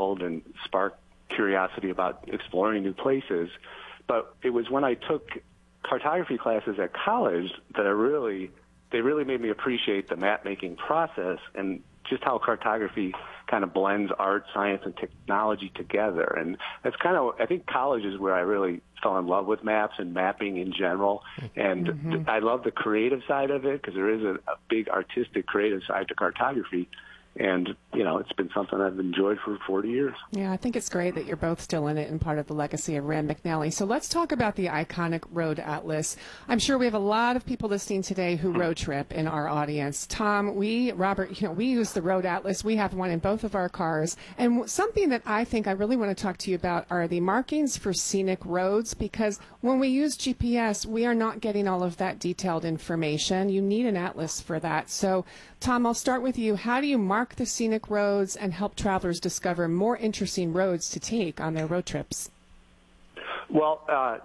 world and spark curiosity about exploring new places. But it was when I took cartography classes at college that they really made me appreciate the map-making process and just how cartography kind of blends art, science, and technology together. And that's kind of, I think college is where I really fell in love with maps and mapping in general. And I love the creative side of it because there is a big artistic, creative side to cartography. And, it's been something I've enjoyed for 40 years. Yeah, I think it's great that you're both still in it and part of the legacy of Rand McNally. So let's talk about the iconic road atlas. I'm sure we have a lot of people listening today who road trip in our audience. Tom, Robert, we use the road atlas. We have one in both of our cars. And something that I think I really want to talk to you about are the markings for scenic roads, because when we use GPS, we are not getting all of that detailed information. You need an atlas for that. So, Tom, I'll start with you. How do you mark the scenic roads and help travelers discover more interesting roads to take on their road trips? Well,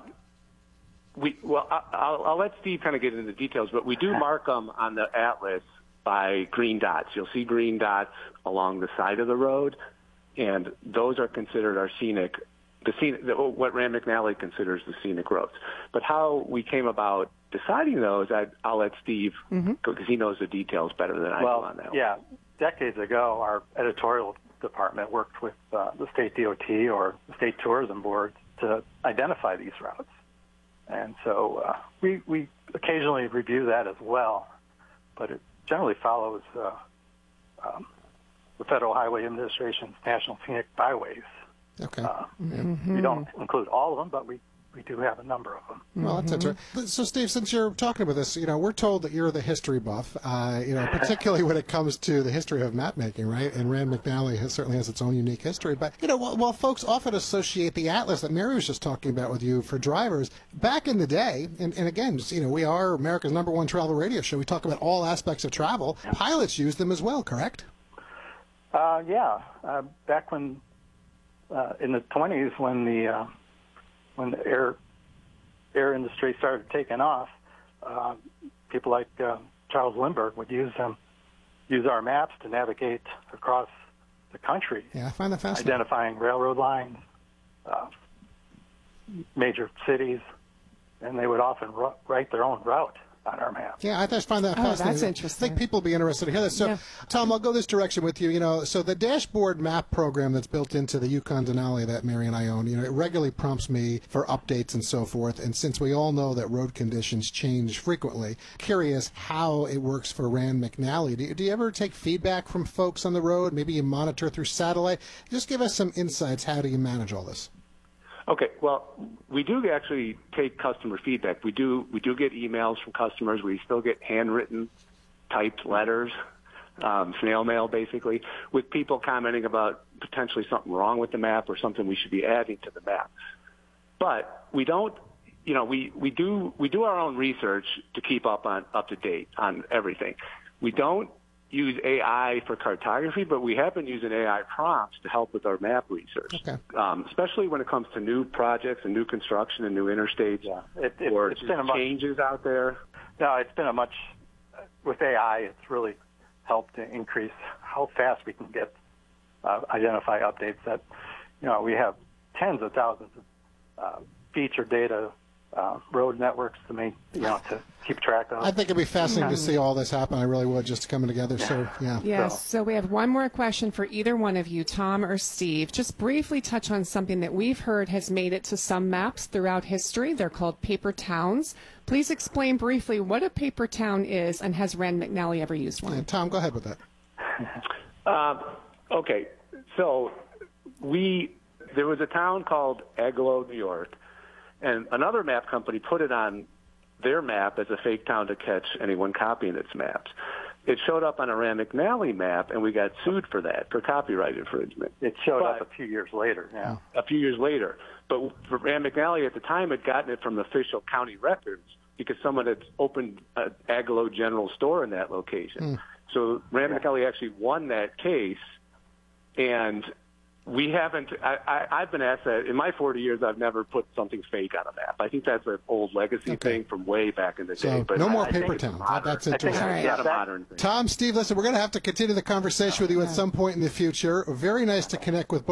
I'll let Steve kind of get into the details, but we do mark them on the atlas by green dots. You'll see green dots along the side of the road, and those are considered our what Rand McNally considers the scenic roads. But how we came about deciding those, I'll let Steve, because he knows the details better than I do on that one. Yeah. Decades ago, our editorial department worked with the state DOT or the state tourism board to identify these routes. And so we occasionally review that as well, but it generally follows the Federal Highway Administration's National Scenic Byways. Okay. We don't include all of them, but we do have a number of them. Well, that's interesting. So, Steve, since you're talking about this, we're told that you're the history buff, particularly when it comes to the history of map making, right? And Rand McNally certainly has its own unique history. But, while folks often associate the atlas that Mary was just talking about with you for drivers, back in the day, and again, we are America's #1 travel radio show. We talk about all aspects of travel. Pilots use them as well, correct? Back when, in the 20s, when the air industry started taking off, people like Charles Lindbergh would use our maps to navigate across the country. Yeah, I find that fascinating. Identifying railroad lines, major cities, and they would often write their own route on our map. Yeah, I just find that fascinating. That's interesting. I think people will be interested to hear that. So, Tom, I'll go this direction with you. So the dashboard map program that's built into the Yukon Denali that Mary and I own, it regularly prompts me for updates and so forth. And since we all know that road conditions change frequently, curious how it works for Rand McNally. Do you ever take feedback from folks on the road? Maybe you monitor through satellite? Just give us some insights. How do you manage all this? Okay, well, we do actually take customer feedback. We do get emails from customers. We still get handwritten, typed letters, snail mail, basically, with people commenting about potentially something wrong with the map or something we should be adding to the map. But we don't, we do our own research to keep up to date on everything. We don't use AI for cartography, but we have been using AI prompts to help with our map research, especially when it comes to new projects and new construction and new interstates or it's been changes out there. No, it's been with AI, it's really helped to increase how fast we can get identify updates that, we have tens of thousands of feature data road networks to keep track of. I think it'd be fascinating to see all this happen. I really would, just coming together. So, yeah. Yes. So we have one more question for either one of you, Tom or Steve. Just briefly touch on something that we've heard has made it to some maps throughout history. They're called paper towns. Please explain briefly what a paper town is, and has Rand McNally ever used one? Tom, go ahead with that. Okay. So there was a town called Agloe, New York, and another map company put it on their map as a fake town to catch anyone copying its maps. It showed up on a Rand McNally map, and we got sued for that, for copyright infringement. It showed up a few years later, yeah. A few years later. But Rand McNally at the time had gotten it from official county records because someone had opened an Agloe General Store in that location. So Rand McNally actually won that case, and we haven't. I've been asked that in my 40 years. I've never put something fake on a map. I think that's an old legacy thing from way back in the day. But no more paper town. That's interesting. Not a modern thing. Tom, Steve, listen, we're going to have to continue the conversation with you at some point in the future. Very nice to connect with both.